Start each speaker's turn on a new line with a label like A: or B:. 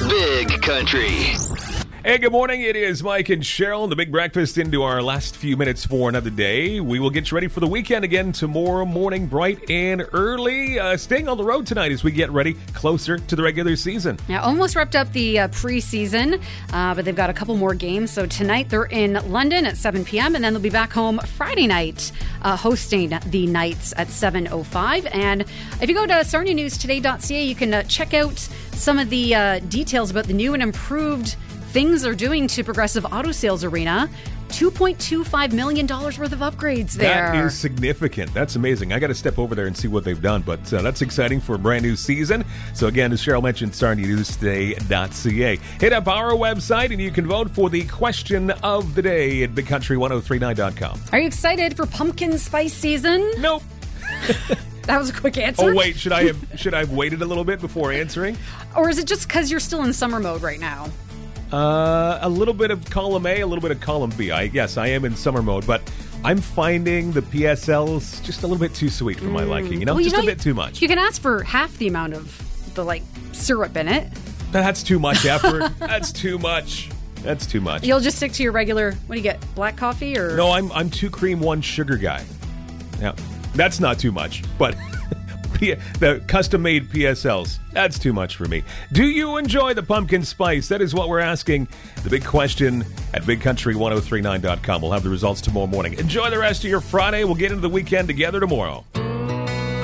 A: Big Country.
B: Hey, good morning. It is Mike and Cheryl, the Big Breakfast, into our last few minutes for another day. We will get you ready for the weekend again tomorrow morning, bright and early. Staying on the road tonight as we get ready closer to the regular season.
C: Yeah, almost wrapped up the preseason, but they've got a couple more games. So tonight they're in London at 7 p.m., and then they'll be back home Friday night hosting the Knights at 7:05. And if you go to sarnianewstoday.ca, you can check out some of the details about the new and improved things they're doing to Progressive Auto Sales Arena. $2.25 million worth of upgrades there.
B: That is significant. That's amazing. I got to step over there and see what they've done, but that's exciting for a brand new season. So again, as Cheryl mentioned, sarnianewstoday.ca. Hit up our website and you can vote for the question of the day at bigcountry1039.com.
C: Are you excited for pumpkin spice season?
B: Nope.
C: That was a quick answer.
B: Oh wait, should I have waited a little bit before answering?
C: Or is it just because you're still in summer mode right now?
B: A little bit of column A, a little bit of column B. Yes, I am in summer mode, but I'm finding the PSLs just a little bit too sweet for my liking.
C: Well,
B: just a bit too much.
C: You can ask for half the amount of the syrup in it.
B: That's too much effort. That's too much. That's too much.
C: You'll just stick to your regular. What do you get? Black coffee or?
B: No, I'm 2 cream, 1 sugar guy. Yeah, that's not too much, but. The custom-made PSLs, that's too much for me. Do you enjoy the pumpkin spice? That is what we're asking. The big question at bigcountry1039.com. We'll have the results tomorrow morning. Enjoy the rest of your Friday. We'll get into the weekend together tomorrow.